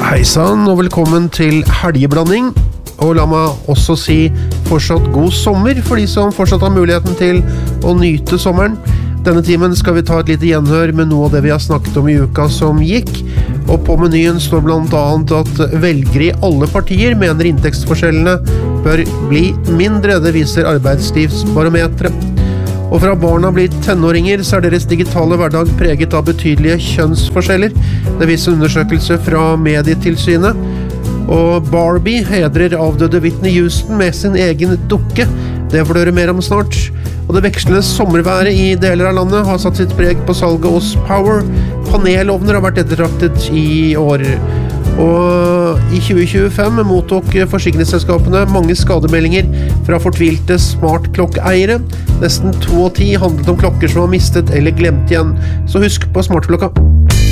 Hei sann, og velkommen til helgeblanding. Og la meg også si fortsatt god sommer for de som fortsatt har muligheten til å nyte sommeren. Denne timen skal vi ta et lite gjenhør med noe av det vi har snakket om i uka som gikk. Og på menyen står blant annet at velgere i alle partier mener inntektsforskjellene bør bli mindre. Det viser arbeidslivsbarometeret. Og fra barna blir tenåringer, så deres digitale hverdag preget av betydelige kjønnsforskjeller. Det viser en undersøkelse fra Medietilsynet. Og Barbie hedrer avdøde Whitney Houston med sin egen dukke. Det får du høre mer om snart. Og det vekslende sommerværet i deler av landet har satt sitt preg på salget hos Power. Panelovner har vært ettertraktet i år. Og i 2025 mottok forsikringsselskapene mange skademeldinger fra fortvilte smartklokkeeiere. Nesten 2 av 10 handlet om klokker som var mistet eller glemt igjen. Så husk på smartklokka.